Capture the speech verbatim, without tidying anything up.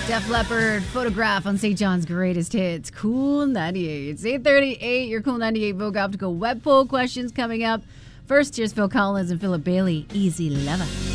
Def Leppard, Photograph on Saint John's Greatest Hits. Cool ninety-eight. It's eight thirty-eight. Your Cool ninety-eight Vogue Optical web poll questions coming up. First, here's Phil Collins and Philip Bailey. Easy Lover.